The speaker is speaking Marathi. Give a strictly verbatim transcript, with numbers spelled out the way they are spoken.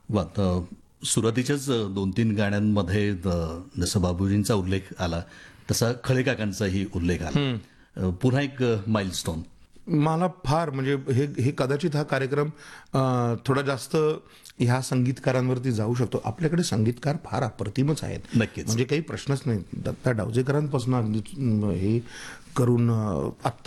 वा तर सुरुवातीच्याच दोन तीन गाण्यांमध्ये अ, जसं बाबूजींचा उल्लेख आला तसा खळे काकांचाही उल्लेख आला. अ, पुन्हा एक माइलस्टोन. मला फार म्हणजे हे हे कदाचित हा कार्यक्रम अ, थोडा जास्त ह्या संगीतकारांवरती जाऊ शकतो. आपल्याकडे संगीतकार फार अप्रतिमच आहेत. नक्कीच. म्हणजे काही प्रश्नच नाही. दत्ता डावजेकरांपासून अगदी अं, हे करून अ, आत्ता